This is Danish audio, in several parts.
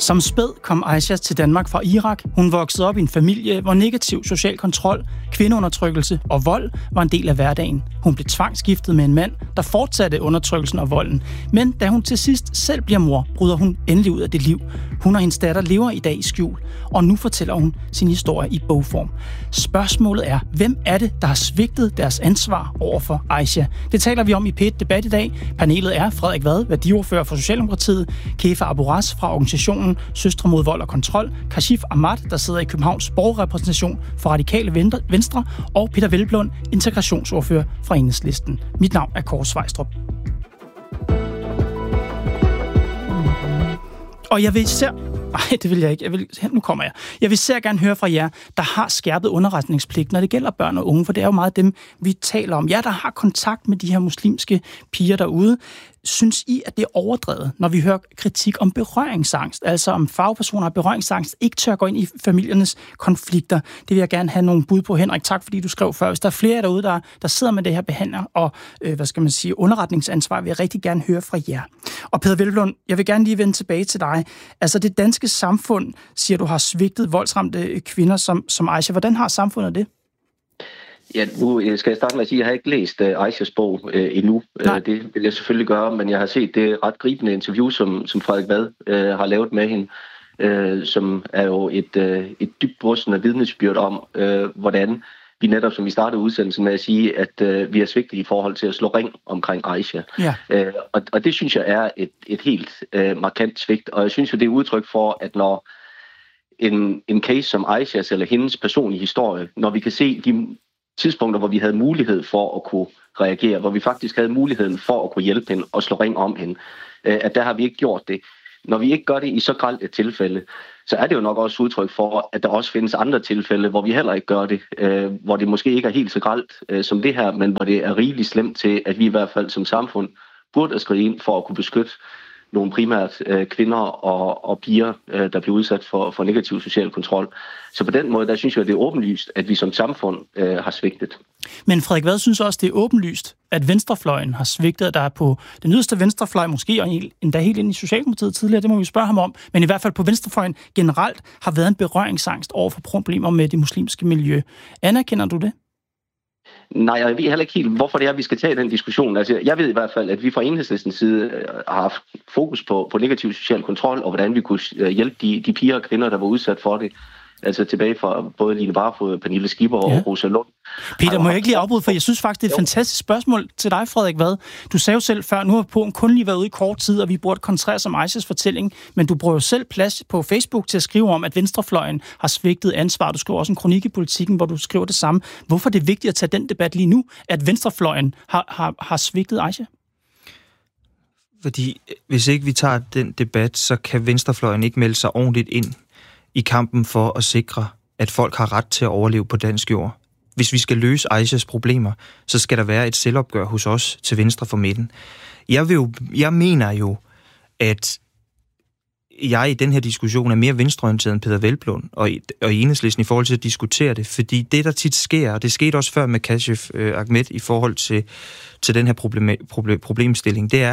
Som spæd kom Aisha til Danmark fra Irak. Hun voksede op i en familie, hvor negativ social kontrol, kvindeundertrykkelse og vold var en del af hverdagen. Hun blev tvangsgiftet med en mand, der fortsatte undertrykkelsen og volden. Men da hun til sidst selv bliver mor, bryder hun endelig ud af det liv. Hun og hendes datter lever i dag i skjul, og nu fortæller hun sin historie i bogform. Spørgsmålet er, hvem er det, der har svigtet deres ansvar over for Aisha? Det taler vi om i P1 Debat i dag. Panelet er Frederik Vad, værdiordfører for Socialdemokratiet, Kefa Aboraz fra organisationen Søstre mod vold og kontrol, Kashif Ahmad, der sidder i Københavns borgerrepræsentation for Radikale Venstre, og Peter Velblom, integrationsordfører fra Enhedslisten. Mit navn er Kåre Svejstrup. Og jeg vil især... det vil jeg ikke. Nu kommer jeg. Jeg vil især gerne høre fra jer, der har skærpet underretningspligt, når det gælder børn og unge, for det er jo meget dem, vi taler om. Jer, der har kontakt med de her muslimske piger derude. Synes I, at det er overdrevet, når vi hører kritik om berøringsangst? Altså om fagpersoner har berøringsangst, ikke tør gå ind i familiernes konflikter. Det vil jeg gerne have nogle bud på. Henrik, tak fordi du skrev før. Hvis der er flere derude, der sidder med det her behandler og underretningsansvar, vil jeg rigtig gerne høre fra jer. Og Peter Velblom, jeg vil gerne lige vende tilbage til dig. Altså det danske samfund, siger du, har svigtet voldsramte kvinder som Aisha. Hvordan har samfundet det? Ja, nu skal jeg starte med at sige, at jeg har ikke læst Aishas bog endnu. Det vil jeg selvfølgelig gøre, men jeg har set det ret gribende interview, som Frederik Vad har lavet med hende, som er jo et dybt brystende vidnesbyrd om, hvordan vi netop, som vi startede udsendelsen med at sige, at vi er svigtet i forhold til at slå ring omkring Aisha. Ja. Og det synes jeg er et helt markant svigt, og jeg synes jo, det er udtryk for, at når en case som Aishas eller hendes personlige historie, når vi kan se de tidspunkter, hvor vi havde mulighed for at kunne reagere, hvor vi faktisk havde muligheden for at kunne hjælpe hende og slå ring om hende, at der har vi ikke gjort det. Når vi ikke gør det i så grelt et tilfælde, så er det jo nok også udtryk for, at der også findes andre tilfælde, hvor vi heller ikke gør det, hvor det måske ikke er helt så grelt som det her, men hvor det er rigeligt slemt til, at vi i hvert fald som samfund burde skride ind for at kunne beskytte nogle primært kvinder og piger, der bliver udsat for negativ social kontrol. Så på den måde, der synes jeg, det er åbenlyst, at vi som samfund har svigtet. Men Frederik Vad synes også, det er åbenlyst, at venstrefløjen har svigtet. Der er på den yderste venstrefløj, måske og endda helt ind i Socialdemokratiet tidligere, det må vi spørge ham om, men i hvert fald på venstrefløjen generelt har været en berøringsangst over for problemer med det muslimske miljø. Anerkender du det? Nej, jeg ved heller ikke helt, hvorfor det er, vi skal tage den diskussion. Altså, jeg ved i hvert fald, at vi fra Enhedslistens side har haft fokus på negativ social kontrol, og hvordan vi kunne hjælpe de piger og kvinder, der var udsat for det. Altså tilbage fra både Line Barfod, Pernille Skipper og Rosa Lund. Peter, må jeg ikke lige afbryde, for jeg synes faktisk, det er et fantastisk spørgsmål til dig, Frederik Vad. Du sagde jo selv før, nu har Polen kun lige været ude i kort tid, og vi burde koncentrere os om Aishas fortælling, men du bruger jo selv plads på Facebook til at skrive om, at venstrefløjen har svigtet ansvar. Du skriver også en kronik i Politikken, hvor du skriver det samme. Hvorfor er det vigtigt at tage den debat lige nu, at venstrefløjen har svigtet Aisha? Fordi hvis ikke vi tager den debat, så kan venstrefløjen ikke melde sig ordentligt ind i kampen for at sikre, at folk har ret til at overleve på dansk jord. Hvis vi skal løse Aishas problemer, så skal der være et selvopgør hos os til venstre for midten. Jeg mener jo, at jeg i den her diskussion er mere venstreorienteret end Peter Velblom og Enhedslisten i forhold til at diskutere det, fordi det, der tit sker, og det skete også før med Kashif Ahmad i forhold til den her problemstilling, det er,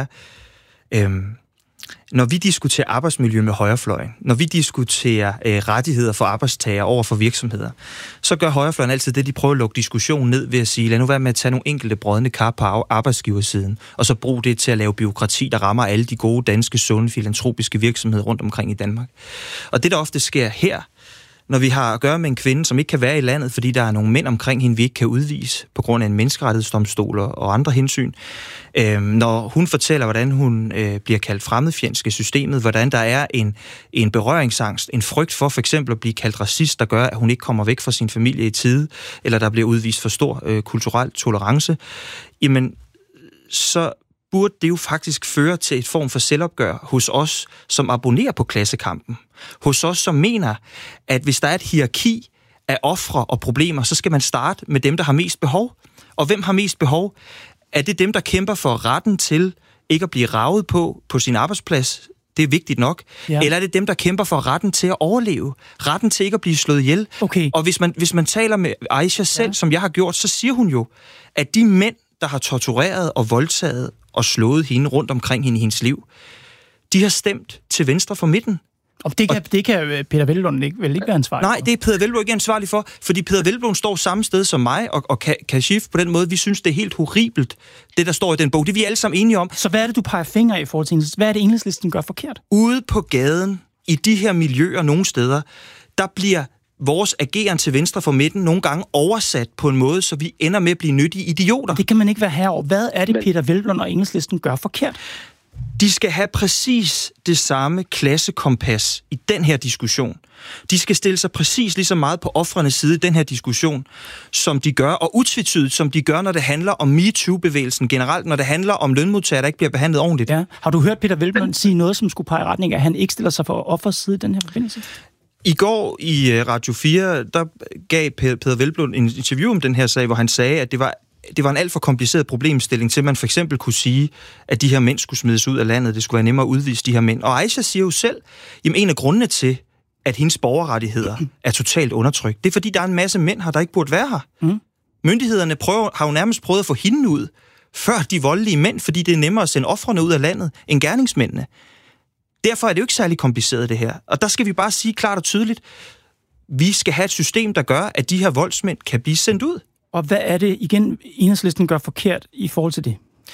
når vi diskuterer arbejdsmiljø med højrefløjen, når vi diskuterer rettigheder for arbejdstager over for virksomheder, så gør højrefløjen altid det, de prøver at lukke diskussionen ned ved at sige, lad nu være med at tage nogle enkelte brodne kar på arbejdsgiversiden, og så bruge det til at lave bureaukrati, der rammer alle de gode danske, sunde, filantropiske virksomheder rundt omkring i Danmark. Og det, der ofte sker her, når vi har at gøre med en kvinde, som ikke kan være i landet, fordi der er nogle mænd omkring hende, vi ikke kan udvise på grund af en menneskerettighedsdomstol og andre hensyn. Når hun fortæller, hvordan hun bliver kaldt fremmedfjendsk i systemet, hvordan der er en berøringsangst, en frygt for eksempel at blive kaldt racist, der gør, at hun ikke kommer væk fra sin familie i tide, eller der bliver udvist for stor kulturel tolerance, jamen så burde det jo faktisk føre til et form for selvopgør hos os, som abonnerer på klassekampen. Hos os, som mener, at hvis der er et hierarki af ofre og problemer, så skal man starte med dem, der har mest behov. Og hvem har mest behov? Er det dem, der kæmper for retten til ikke at blive raget på sin arbejdsplads? Det er vigtigt nok. Ja. Eller er det dem, der kæmper for retten til at overleve? Retten til ikke at blive slået ihjel? Okay. Og hvis man taler med Aisha selv, som jeg har gjort, så siger hun jo, at de mænd, der har tortureret og voldtaget og slået hende rundt omkring hende i hendes liv, de har stemt til venstre for midten. Og det kan Peter Hvelplund vel ikke være ansvarlig for? Nej, det er Peder Hvelplund ikke ansvarlig for, fordi Peder Hvelplund står samme sted som mig og Kashif på den måde. Vi synes, det er helt horribelt, det der står i den bog. Det er vi alle sammen enige om. Så hvad er det, du peger fingre i forhold til Enhedslisten? Hvad er det, Enhedslisten gør forkert? Ude på gaden, i de her miljøer nogle steder, der bliver vores ageren til venstre for midten nogle gange oversat på en måde, så vi ender med at blive nyttige idioter. Det kan man ikke være herover. Hvad er det, Peter Hvelplund og Enhedslisten gør forkert? De skal have præcis det samme klassekompas i den her diskussion. De skal stille sig præcis lige så meget på ofrenes side i den her diskussion, som de gør, og utvetydigt, som de gør, når det handler om MeToo-bevægelsen generelt, når det handler om lønmodtagere, der ikke bliver behandlet ordentligt. Ja. Har du hørt Peter Hvelplund sige noget, som skulle pege i retning af, at han ikke stiller sig for offers side i den her forbindelse? I går i Radio 4, der gav Peder Hvelplund en interview om den her sag, hvor han sagde, at det var en alt for kompliceret problemstilling til, at man for eksempel kunne sige, at de her mænd skulle smides ud af landet. Det skulle være nemmere at udvise de her mænd. Og Aisha siger jo selv, jamen en af grundene til, at hendes borgerrettigheder er totalt undertrykt, det er fordi, der er en masse mænd her, der ikke burde være her. Myndighederne har jo nærmest prøvet at få hende ud, før de voldelige mænd, fordi det er nemmere at sende ofrene ud af landet end gerningsmændene. Derfor er det jo ikke særlig kompliceret, det her. Og der skal vi bare sige klart og tydeligt, vi skal have et system, der gør, at de her voldsmænd kan blive sendt ud. Og hvad er det, igen, Enhedslisten gør forkert i forhold til det?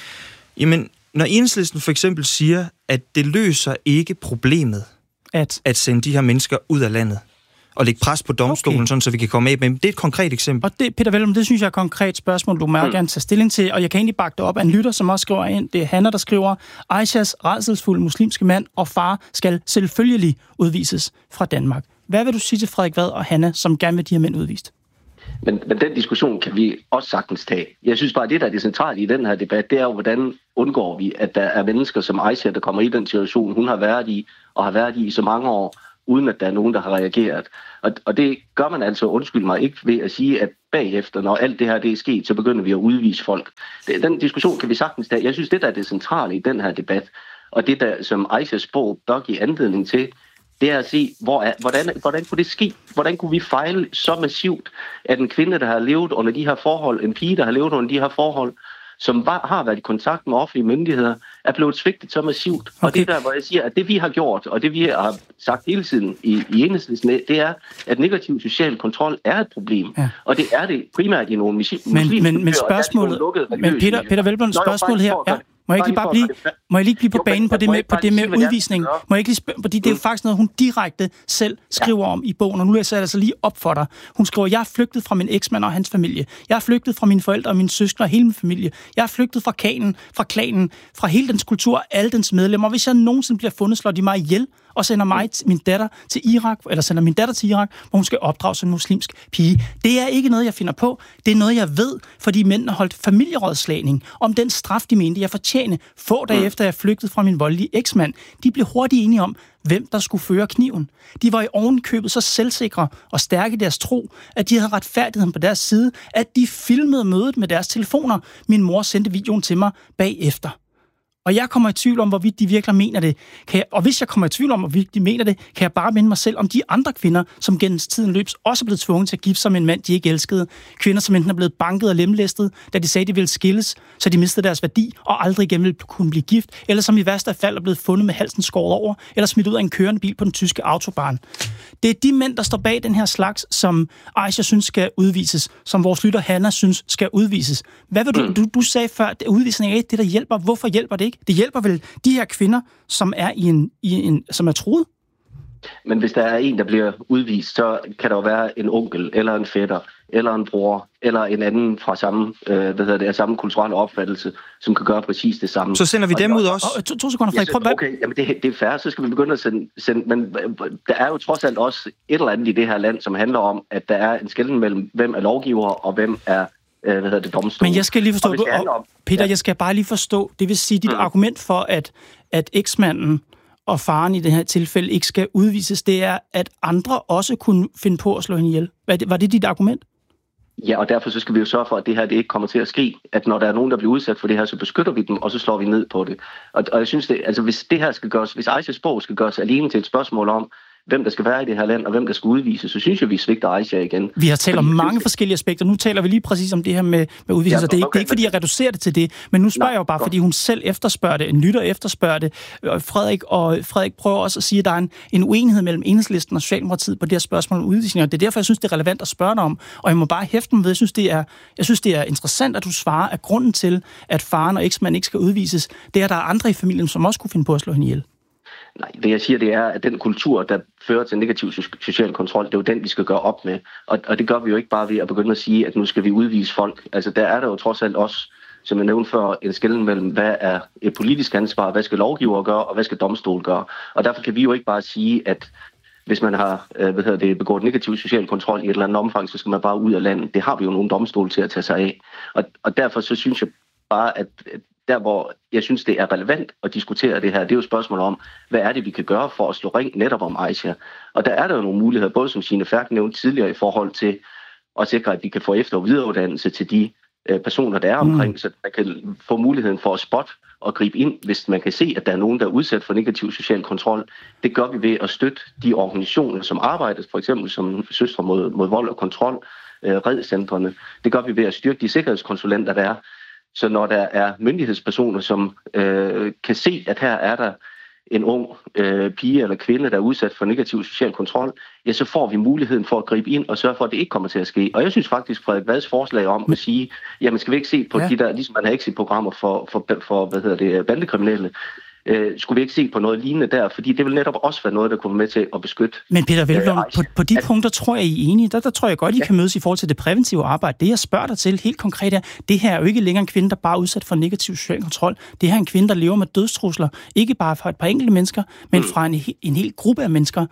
Jamen, når Enhedslisten for eksempel siger, at det løser ikke problemet at sende de her mennesker ud af landet og lægge pres på domstolen, sådan, så vi kan komme af med dem. Det er et konkret eksempel. Og det, Peter Hvelplund, det synes jeg er et konkret spørgsmål, du må gerne tage stilling til, og jeg kan egentlig bakke det op af en lytter, som også skriver ind. Det er Hanna, der skriver, Aishas rædselsfulde muslimske mand og far skal selvfølgelig udvises fra Danmark. Hvad vil du sige til Frederik Vad og Hanna, som gerne vil de her mænd udvist? Men den diskussion kan vi også sagtens tage. Jeg synes bare, at det, der er det centrale i den her debat, det er jo, hvordan undgår vi, at der er mennesker som Aisha, der kommer i den situation, hun har været i, og har været i så mange år, uden at der er nogen, der har reageret. Og det gør man altså, undskyld mig, ikke ved at sige, at bagefter, når alt det her det er sket, så begynder vi at udvise folk. Den diskussion kan vi sagtens tage. Jeg synes, det der er det centrale i den her debat, og det der, som Aishas bog bør give anledning til, det er at se, hvordan kunne det ske? Hvordan kunne vi fejle så massivt, at en kvinde, der har levet under de her forhold, en pige, der har levet under de her forhold, som har været i kontakt med offentlige myndigheder, er blevet svigtet så massivt. Okay. Og det der, hvor jeg siger, at det vi har gjort, og det vi har sagt hele tiden i Enhedslisten, det er, at negativ social kontrol er et problem. Ja. Og det er det primært i nogle muslimske men spørgsmålet, men Peter Hvelplund, spørgsmålet her, ja. Må jeg lige blive på banen på det med udvisning? Må jeg ikke lige fordi det er jo faktisk noget, hun direkte selv skriver om i bogen, og nu læser jeg altså lige op for dig. Hun skriver, jeg er flygtet fra min eksmand og hans familie. Jeg er flygtet fra mine forældre og mine søskende og hele min familie. Jeg er flygtet fra klanen, fra hele dens kultur og alle dens medlemmer. Hvis jeg nogensinde bliver fundet, slår de mig ihjel og sender min datter til Irak, hvor hun skal opdrage som en muslimsk pige. Det er ikke noget, jeg finder på. Det er noget, jeg ved, fordi mændene holdt familierådslagning om den straf, de mente, jeg fortjene. Få dage efter, jeg flygtede fra min voldelige eksmand. De blev hurtigt enige om, hvem der skulle føre kniven. De var i ovenkøbet så selvsikre og stærke i deres tro, at de havde retfærdigheden på deres side, at de filmede mødet med deres telefoner. Min mor sendte videoen til mig bagefter. Og jeg kommer i tvivl om, hvorvidt de virkelig mener det. Og hvis jeg kommer i tvivl om, hvorvidt de mener det, kan jeg bare minde mig selv om de andre kvinder, som gennem tiden løbs også er blevet tvunget til at gifte sig med en mand, de ikke elskede. Kvinder, som enten er blevet banket og lemlæstet, da de sagde, de ville skilles, så de mistede deres værdi og aldrig igen ville kunne blive gift, eller som i værste fald er blevet fundet med halsen skåret over, eller smidt ud af en kørende bil på den tyske autobahn. Det er de mænd, der står bag den her slags, som Aisha synes skal udvises, som vores lytter Hanna synes skal udvises. Hvad vil du sagde før, at udvisning er ikke det, der hjælper. Hvorfor hjælper det ikke? Det hjælper vel de her kvinder, som er som er truet? Men hvis der er en, der bliver udvist, så kan der jo være en onkel, eller en fætter, eller en bror, eller en anden fra samme kulturelle opfattelse, som kan gøre præcis det samme. Så sender vi dem ud også? To sekunder, Frederik. Okay, jamen det er fair, så skal vi begynde at sende, men der er jo trods alt også et eller andet i det her land, som handler om, at der er en skelnen mellem, hvem er lovgiver, og hvem er domstolen. Men jeg skal lige forstå, Peter, jeg skal bare lige forstå, det vil sige, dit argument for, at eksmanden og faren i det her tilfælde ikke skal udvises, det er, at andre også kunne finde på at slå hende ihjel. Var det dit argument? Ja, og derfor så skal vi jo sørge for, at det her det ikke kommer til at ske. At når der er nogen, der bliver udsat for det her, så beskytter vi dem, og så slår vi ned på det. Og jeg synes, hvis det her skal gøres, hvis Aishas bog skal gøres alene til et spørgsmål om, hvem der skal være i det her land, og hvem der skal udvises, så synes jeg, vi svigter Aisha igen. Vi har talt om mange forskellige aspekter. Nu taler vi lige præcis om det her med udviselser. Det er ikke, fordi jeg reducerer det til det, men nu spørger jeg jo bare, fordi hun selv efterspørger det, en lytter efterspørger det. Frederik prøver også at sige, at der er en uenighed mellem Enhedslisten og Socialdemokratiet på det her spørgsmål om udvisning, og det er derfor, jeg synes, det er relevant at spørge dig om. Og jeg må bare hæfte mig ved, jeg synes, det er interessant, at du svarer, at grunden til, at faren og eksmanden ikke skal udvises, det er, at der er andre i familien, som også kunne finde på at slå hende ihjel. Nej, det jeg siger, det er, at den kultur, der fører til negativ social kontrol, det er jo den, vi skal gøre op med. Og det gør vi jo ikke bare ved at begynde at sige, at nu skal vi udvise folk. Altså, der er der jo trods alt også, som jeg nævnte før, en skelnen mellem, hvad er et politisk ansvar, hvad skal lovgiver gøre, og hvad skal domstol gøre. Og derfor kan vi jo ikke bare sige, at hvis man har begået negativ social kontrol i et eller andet omfang, så skal man bare ud af landet. Det har vi jo nogle domstole til at tage sig af. Og derfor så synes jeg bare, at der, hvor jeg synes, det er relevant at diskutere det her, det er jo spørgsmål om, hvad er det, vi kan gøre for at slå ring netop om Aisha. Og der er der jo nogle muligheder, både som Signe Ferk nævnte tidligere, i forhold til at sikre, at vi kan få efter- og videreuddannelse til de personer, der er omkring, så man kan få muligheden for at spotte og gribe ind, hvis man kan se, at der er nogen, der er udsat for negativ social kontrol. Det gør vi ved at støtte de organisationer, som arbejder, for eksempel som Søstre mod vold og kontrol, redcentrene. Det gør vi ved at styrke de sikkerhedskonsulenter, der er. Så når der er myndighedspersoner, som kan se, at her er der en ung pige eller kvinde, der er udsat for negativ social kontrol, ja, så får vi muligheden for at gribe ind og sørge for, at det ikke kommer til at ske. Og jeg synes faktisk, Frederik Vads forslag om at sige, jamen skal vi ikke se på de der, ligesom man har exit-programmer for bandekriminelle, skulle vi ikke se på noget lignende der, fordi det vil netop også være noget, der kunne være med til at beskytte. Men Peter Hvelplund, på de punkter tror jeg, I er enige. Der tror jeg godt, I kan mødes i forhold til det præventive arbejde. Det, jeg spørger dig til helt konkret er, det her er jo ikke længere en kvinde, der bare er udsat for negativ social kontrol. Det her er en kvinde, der lever med dødstrusler, ikke bare fra et par enkelte mennesker, men fra en hel gruppe af mennesker,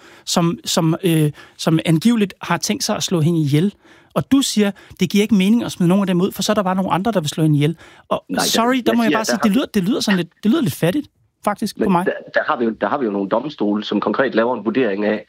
som angiveligt har tænkt sig at slå hende ihjel. Og du siger, det giver ikke mening at smide nogen af dem ud, for så er der bare nogle andre, der vil slå hende ihjel. Og der må jeg bare sige, det lyder lidt fattigt. Faktisk på mig. Der har vi jo nogle domstole, som konkret laver en vurdering af,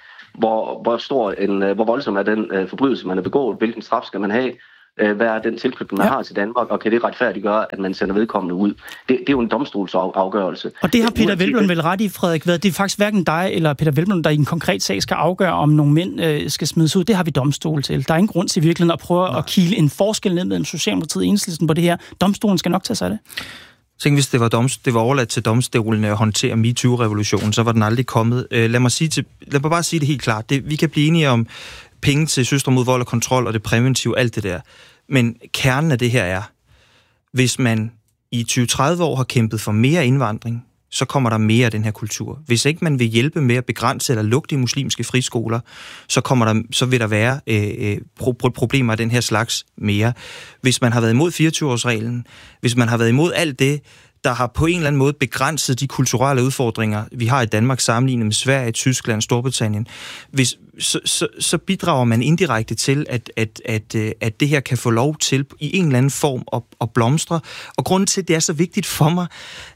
hvor voldsom er den forbrydelse, man har begået, hvilken straf skal man have, hvad er den tilknytning, man har til Danmark, og kan det retfærdiggøre, at man sender vedkommende ud. Det er jo en domstolsafgørelse. Og det har Peter Hvelplund vel ret i, Frederik. Det er faktisk hverken dig eller Peter Hvelplund, der i en konkret sag skal afgøre, om nogle mænd skal smides ud. Det har vi domstol til. Der er ingen grund til virkelig at prøve at kile en forskel ned mellem Socialdemokratiet og Enhedslisten på det her. Domstolen skal nok tage sig af det. Tænk, hvis det var overladt til domstolene at håndtere MeToo-revolutionen, så var den aldrig kommet. Lad mig bare sige det helt klart. Vi kan blive enige om penge til Søstre mod vold og kontrol og det præventive, alt det der. Men kernen af det her er, hvis man i 20-30 år har kæmpet for mere indvandring, så kommer der mere af den her kultur. Hvis ikke man vil hjælpe med at begrænse eller lukke de muslimske friskoler, så vil der være problemer af den her slags mere. Hvis man har været imod 24-årsreglen, hvis man har været imod alt det, der har på en eller anden måde begrænset de kulturelle udfordringer, vi har i Danmark sammenlignet med Sverige, Tyskland, Storbritannien, så bidrager man indirekte til, at det her kan få lov til i en eller anden form at blomstre. Og grunden til, at det er så vigtigt for mig,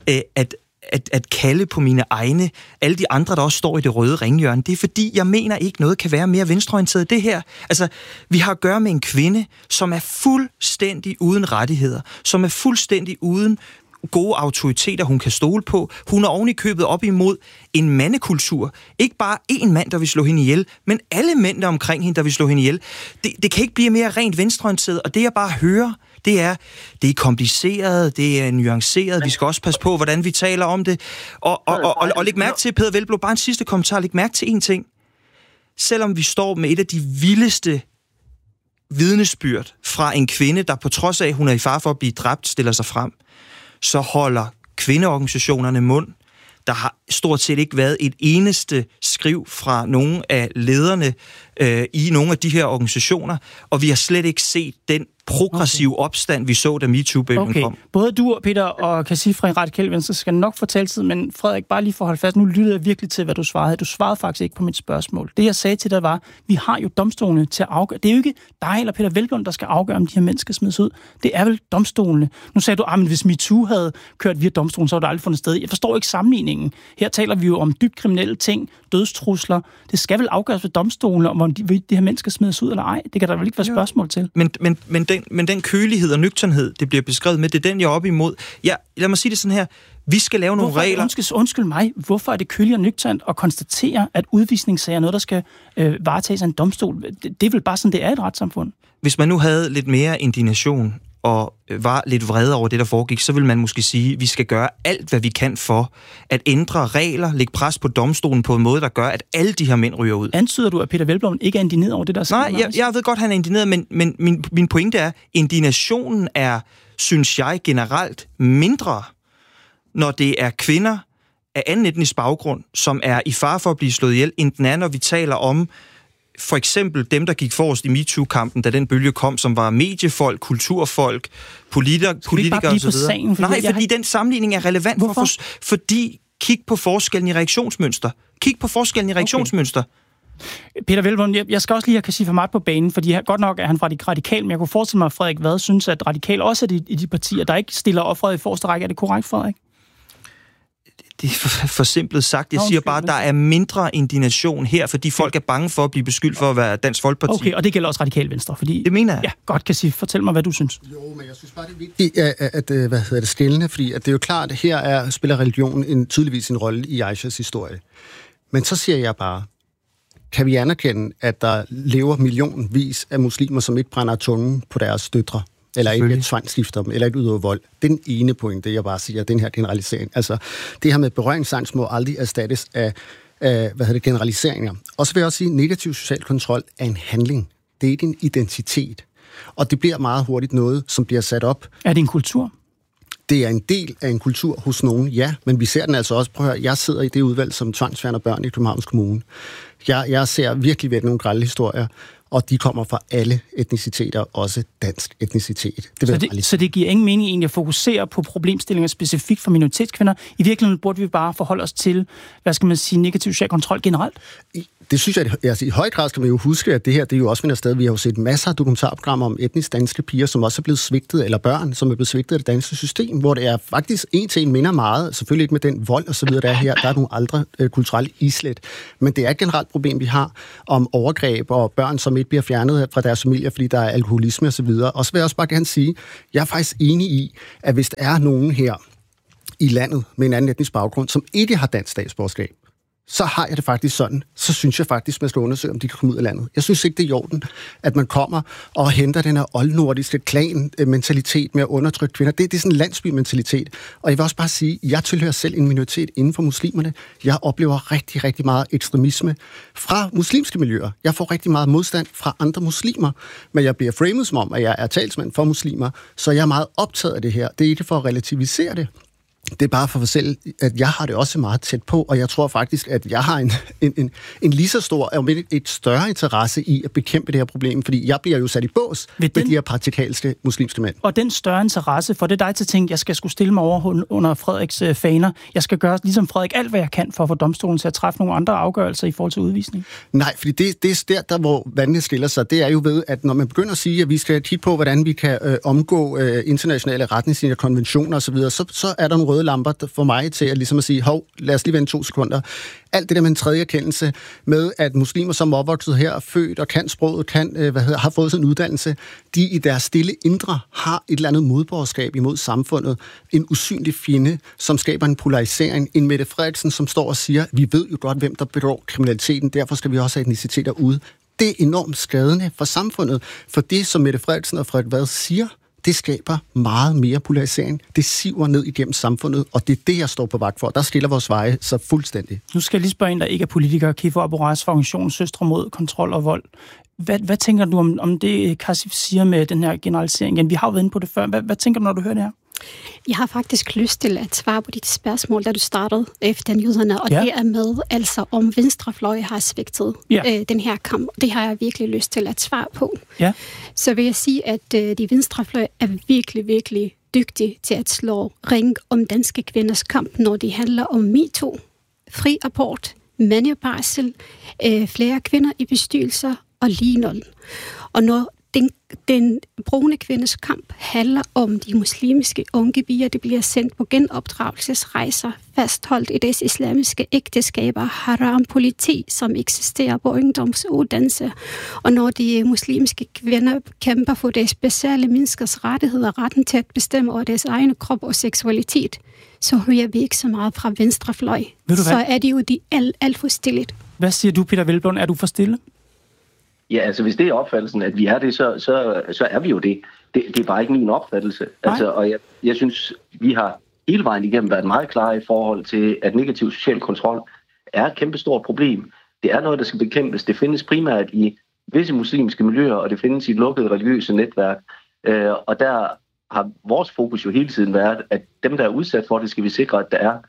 at kalde på mine egne, alle de andre, der også står i det røde ringhjørne, det er fordi, jeg mener ikke noget kan være mere venstreorienteret det her. Altså, vi har at gøre med en kvinde, som er fuldstændig uden rettigheder, som er fuldstændig uden gode autoriteter, hun kan stole på. Hun er oven i købet op imod en mandekultur. Ikke bare én mand, der vil slå hende ihjel, men alle mænd der omkring hende, der vil slå hende ihjel. Det kan ikke blive mere rent venstreorienteret, og det jeg bare hører, det er kompliceret, det er nuanceret, vi skal også passe på, hvordan vi taler om det. Og læg mærke til, Peter Hvelplund, bare en sidste kommentar, læg mærke til en ting. Selvom vi står med et af de vildeste vidnesbyrd fra en kvinde, der på trods af, at hun er i fare for at blive dræbt, stiller sig frem, så holder kvindeorganisationerne mund. Der har stort set ikke været et eneste skriv fra nogle af lederne i nogle af de her organisationer, og vi har slet ikke set den progressive opstand, vi så, da MeToo-bølgen kom. Både du og Peter og Kasif fra Radikale Venstre skal nok fortælle tid, men Frederik, bare lige for at holde fast, nu lyttede jeg virkelig til, hvad du svarede. Du svarede faktisk ikke på mit spørgsmål. Det, jeg sagde til dig, var, vi har jo domstolene til at afgøre. Det er jo ikke dig eller Peter Hvelplund, der skal afgøre, om de her mennesker smides ud. Det er vel domstolene. Nu sagde du, at hvis MeToo havde kørt via domstolen, så var det aldrig fundet sted. Jeg forstår ikke sammenligningen. Her taler vi jo om dybt kriminelle ting. dødstrusler. Det skal vel afgøres ved domstolen, om de her mennesker smides ud eller ej. Det kan der vel ikke være spørgsmål til. Men den kølighed og nøgternhed, det bliver beskrevet med, det er den, jeg er op imod. Lad mig sige det sådan her. Vi skal lave nogle regler. Undskyld mig, hvorfor er det køligt og nøgternt at konstatere, at udvisningssager er noget, der skal varetages af en domstol? Det er vel bare sådan, det er et retssamfund. Hvis man nu havde lidt mere indignation og var lidt vred over det, der foregik, så vil man måske sige, at vi skal gøre alt, hvad vi kan for at ændre regler, lægge pres på domstolen på en måde, der gør, at alle de her mænd ryger ud. Antyder du, at Peter Hvelplund ikke er indigneret over det, der sker? Nej, jeg ved godt, han er indigneret, men min pointe er, indignationen er, synes jeg, generelt mindre, når det er kvinder af anden etnisk baggrund, som er i fare for at blive slået ihjel, end den er, når vi taler om for eksempel dem, der gik forrest i MeToo-kampen, da den bølge kom, som var mediefolk, kulturfolk, politikere osv. Nej, fordi den sammenligning er relevant. Fordi kig på forskellen i reaktionsmønster. Peter Hvelplund, jeg skal også lige have Kasif Hamad på banen, fordi godt nok er han fra de radikale, men jeg kunne forestille mig, at Frederik Vad synes, at radikale også er i de partier, der ikke stiller offeret i forreste række. Er det korrekt, Frederik? Det er for simpelt sagt. Jeg siger bare, at der er mindre indignation her, fordi folk er bange for at blive beskyldt for at være Dansk Folkeparti. Okay, og det gælder også Radikale Venstre, fordi... Det mener jeg. Ja, godt, Kasif. Fortæl mig, hvad du synes. Jo, men jeg synes bare, det er vigtigt at skelne, fordi at det er jo klart, at her spiller religionen tydeligvis en rolle i Aishas historie. Men så siger jeg bare, kan vi anerkende, at der lever millionvis af muslimer, som ikke brænder tungen på deres døtre? Eller ikke tvangsgifter dem, eller ikke udøver vold. Det er den ene pointe, jeg bare siger, den her generalisering. Altså, det her med berøringsangst må aldrig erstattes af generaliseringer. Og så vil jeg også sige, at negativ social kontrol er en handling. Det er ikke en identitet. Og det bliver meget hurtigt noget, som bliver sat op. Er det en kultur? Det er en del af en kultur hos nogen, ja, men vi ser den altså også. Prøv at høre, jeg sidder i det udvalg som tvangsfjerner børn i Københavns Kommune. Jeg ser virkelig nogle grelle historier, og de kommer fra alle etniciteter, også dansk etnicitet. Så det giver ingen mening egentlig at fokusere på problemstillinger specifikt for minoritetskvinder. I virkeligheden burde vi bare forholde os til, negativ social kontrol generelt? Det synes jeg, altså i høj grad skal man jo huske, at det her, det er jo også finder sted. Vi har jo set masser af dokumentarprogrammer om etnisk danske piger, som også er blevet svigtet, eller børn, som er blevet svigtet af det danske system, hvor det er faktisk en til en minder meget, selvfølgelig ikke med den vold og så videre, der er her. Der er nogle andre kulturelle islet. Men det er et generelt problem, vi har om overgreb og børn, som ikke bliver fjernet fra deres familier, fordi der er alkoholisme og så videre. Og så vil jeg også bare gerne sige, jeg er faktisk enig i, at hvis der er nogen her i landet med en anden etnisk baggrund, som ikke har dansk statsborgerskab, så har jeg det faktisk sådan, så synes jeg faktisk, man skal undersøge, om de kan komme ud af landet. Jeg synes ikke, det er i orden, at man kommer og henter den her oldnordiske klan-mentalitet med at undertrykke kvinder. Det er sådan en landsby-mentalitet. Og jeg vil også bare sige, jeg tilhører selv en minoritet inden for muslimerne. Jeg oplever rigtig, rigtig meget ekstremisme fra muslimske miljøer. Jeg får rigtig meget modstand fra andre muslimer, men jeg bliver framed som om, at jeg er talsmand for muslimer, så jeg er meget optaget af det her. Det er ikke for at relativisere det. Det er bare for mig selv, at jeg har det også meget tæt på, og jeg tror faktisk, at jeg har en lige så stor, og et større interesse i at bekæmpe det her problem, fordi jeg bliver jo sat i bås med de her praktikalske muslimske mænd. Og den større interesse, for det er dig til at tænke, jeg skal skulle stille mig over under Frederiks faner. Jeg skal gøre ligesom Frederik alt, hvad jeg kan for at få domstolen til at træffe nogle andre afgørelser i forhold til udvisning. Nej, fordi det er der, hvor vandene skiller sig. Det er jo ved, at når man begynder at sige, at vi skal kigge på, hvordan vi kan omgå internationale retningslinjer, konventioner osv., så er der nogle røde lamper for mig til at ligesom at sige, hov, lad os lige vente 2 sekunder. Alt det der med en tredje erkendelse med, at muslimer, som er opvokset her, er født og kan sproget, har fået sådan en uddannelse, de i deres stille indre har et eller andet modborgerskab imod samfundet. En usynlig fjende, som skaber en polarisering. En Mette Frederiksen, som står og siger, vi ved jo godt, hvem der begår kriminaliteten, derfor skal vi også have etniciteter ude. Det er enormt skadende for samfundet, for det, som Mette Frederiksen og Frederik Vad siger, det skaber meget mere polarisering. Det siver ned igennem samfundet, og det er det, jeg står på vagt for. Der skiller vores veje så fuldstændig. Nu skal jeg lige spørge en, der ikke er politiker, Kifo Abourez fra organisationen Søstre mod kontrol og vold. Hvad tænker du om det, Kasif siger med den her generalisering? Igen, vi har jo været inde på det før. Hvad tænker du, når du hører det her? Jeg har faktisk lyst til at svare på dit spørgsmål, da du startede efter nyhederne, og det er med, altså om venstrefløj har svigtet den her kamp. Det har jeg virkelig lyst til at svare på. Ja. Så vil jeg sige, at de venstrefløj er virkelig, virkelig dygtige til at slå ring om danske kvinders kamp, når det handler om MeToo, fri abort, mandebarsel, flere kvinder i bestyrelser og lignende. Og når den brune kvindes kamp handler om de muslimske unge piger, der bliver sendt på genopdragelsesrejser, fastholdt i deres islamiske ægteskaber, haram-politi, som eksisterer på ungdomsuddannelse. Og når de muslimske kvinder kæmper for deres basale menneskers rettigheder, retten til at bestemme over deres egen krop og seksualitet, så hører vi ikke så meget fra venstrefløj. Så er det jo alt for stillet. Hvad siger du, Peder Hvelplund? Er du for stille? Ja, altså hvis det er opfattelsen, at vi er det, så er vi jo det. Det er bare ikke min opfattelse. Altså, og jeg synes, vi har hele vejen igennem været meget klare i forhold til, at negativ social kontrol er et kæmpestort problem. Det er noget, der skal bekæmpes. Det findes primært i visse muslimske miljøer, og det findes i lukkede religiøse netværk. Og der har vores fokus jo hele tiden været, at dem, der er udsat for det, skal vi sikre,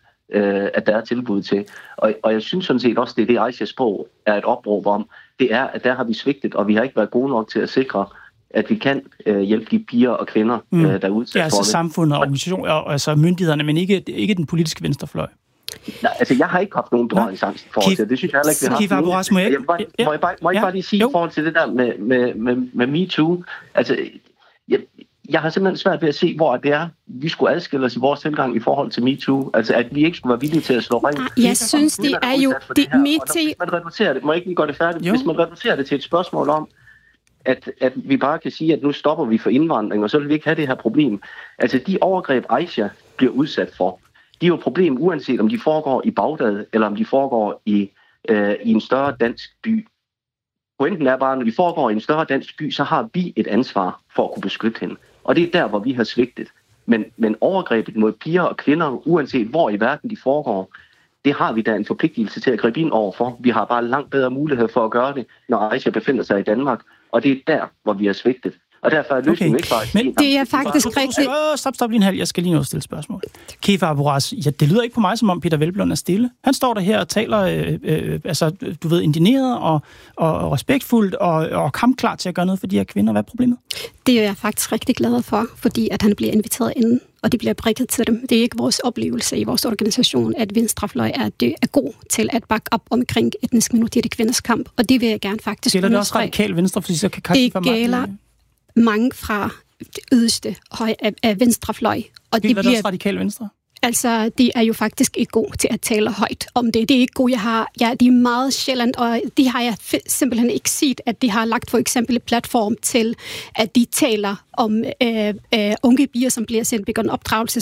at der er tilbud til. Og jeg synes sådan set også, det er det, Aishas bog er et opråb om. Det er, at der har vi svigtet, og vi har ikke været gode nok til at sikre, at vi kan hjælpe de piger og kvinder, der er udsat for det. Altså samfundet og organisationer, altså myndighederne, men ikke den politiske venstrefløj. Nej, altså jeg har ikke haft nogen berøringsangst i forhold til det. Det synes jeg heller ikke, vi har. Kif Aburas, må jeg bare lige sige i forhold til det der med MeToo. Altså, jeg har simpelthen svært ved at se, hvor det er, vi skulle adskille os i vores tilgang i forhold til MeToo. Altså, at vi ikke skulle være villige til at slå ring. Jeg synes, det er jo... Hvis man reducerer det, må jeg ikke lige gøre det færdigt. Jo. Hvis man reducerer det til et spørgsmål om, at vi bare kan sige, at nu stopper vi for indvandring, og så vil vi ikke have det her problem. Altså, de overgreb, Aisha bliver udsat for, de er jo et problem, uanset om de foregår i Bagdad, eller om de foregår i en større dansk by. Pointen er bare, at når de foregår i en større dansk by, så har vi et ansvar for at kunne beskytte hende. Og det er der, hvor vi har svigtet. Men overgrebet mod piger og kvinder, uanset hvor i verden de foregår, det har vi da en forpligtelse til at gribe ind overfor. Vi har bare langt bedre mulighed for at gøre det, når Aisha befinder sig i Danmark. Og det er der, hvor vi har svigtet. Og derfor er løsningen ikke bare... Men det er faktisk rigtigt... Stop lige en halv. Jeg skal lige nå at stille spørgsmål. Kif Aburas, det lyder ikke på mig, som om Peder Hvelplund er stille. Han står der her og taler, indigneret og respektfuldt og kampklar til at gøre noget for de her kvinder. Hvad er problemet? Det er jeg faktisk rigtig glad for, fordi at han bliver inviteret ind, og de bliver prikket til dem. Det er ikke vores oplevelse i vores organisation, at venstrefløj er god til at bakke op omkring etnisk minoritet kvinders kamp, og det vil jeg gerne faktisk understrege. Gælder det også radikal venstre, fordi så kan det gælder mange fra det yderste af venstrefløj. Og det bliver også radikal venstre? Altså, de er jo faktisk ikke gode til at tale højt om det. Det er ikke gode, de er meget sjældent, og de har jeg simpelthen ikke set, at de har lagt for eksempel en platform til, at de taler om unge piger, som bliver sendt på en opdragelse,